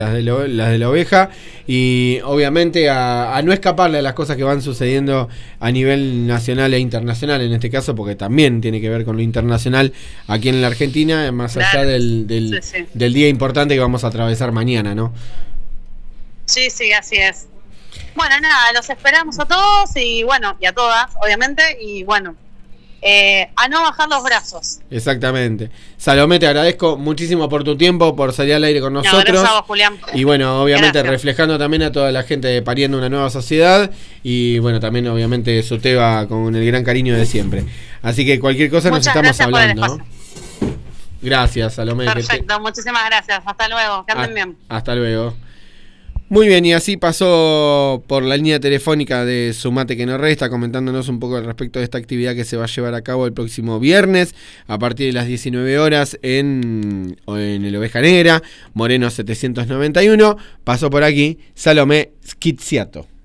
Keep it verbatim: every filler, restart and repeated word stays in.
Las de, lo, las de la oveja, y obviamente a, a no escaparle a las cosas que van sucediendo a nivel nacional e internacional, en este caso, porque también tiene que ver con lo internacional aquí en la Argentina, más claro, allá del, del, sí, sí. del día importante que vamos a atravesar mañana, ¿no? Sí, sí, así es. Bueno, nada, los esperamos a todos y bueno, y a todas, obviamente, y bueno, Eh, a no bajar los brazos. Exactamente. Salomé, te agradezco muchísimo por tu tiempo, por salir al aire con nosotros. No, gracias a vos, Julián. Y bueno, obviamente gracias. reflejando también a toda la gente de Pariendo una Nueva Sociedad. Y bueno, también obviamente Suteba con el gran cariño de siempre. Así que cualquier cosa Muchas nos estamos hablando. Gracias, Salomé. Perfecto, te... muchísimas gracias. Hasta luego, que anden bien. Hasta luego. Muy bien, y así pasó por la línea telefónica de Sumate que no resta, comentándonos un poco al respecto de esta actividad que se va a llevar a cabo el próximo viernes a partir de las diecinueve horas en, en el Oveja Negra, Moreno setecientos noventa y uno. Pasó por aquí Salomé Schizziato.